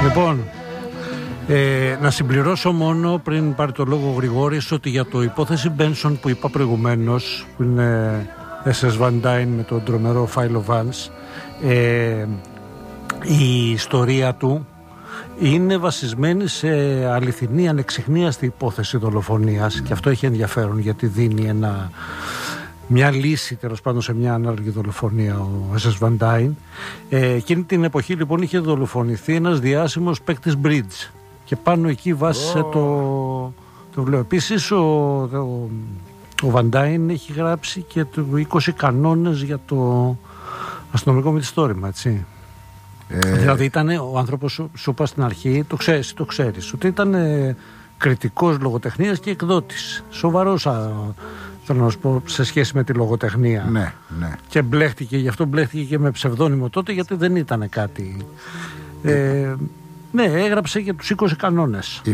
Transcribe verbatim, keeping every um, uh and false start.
Λοιπόν, ε, να συμπληρώσω μόνο πριν πάρει το λόγο ο Γρηγόρης ότι για το υπόθεση Μπένσον που είπα προηγουμένως, που είναι ες ες Van Dyne με τον τρομερό Philo Vance, ε, η ιστορία του είναι βασισμένη σε αληθινή ανεξιχνίαστη υπόθεση δολοφονίας και αυτό έχει ενδιαφέρον γιατί δίνει ένα, μια λύση τέλος πάντων σε μια ανάλογη δολοφονία ο ες ες Van Dyne. Ε, εκείνη την εποχή λοιπόν είχε δολοφονηθεί ένας διάσημος παίκτης bridge και πάνω εκεί βάσισε oh. το, το βιβλίο. Επίσης ο, ο, ο Van Dyne έχει γράψει και το είκοσι κανόνες για το αστυνομικό μυθιστόρημα, έτσι. Ε... Δηλαδή ήταν ο άνθρωπος, σου, σου είπα στην αρχή, το ξέρεις, το ξέρεις ότι ήταν ε, κριτικός λογοτεχνίας και εκδότης. Σοβαρός, α, θέλω να σου πω, σε σχέση με τη λογοτεχνία. Ναι, ναι. Και μπλέχτηκε, γι' αυτό μπλέχτηκε και με ψευδόνυμο τότε, γιατί δεν ήταν κάτι. Ε, ναι, έγραψε και τους είκοσι κανόνες.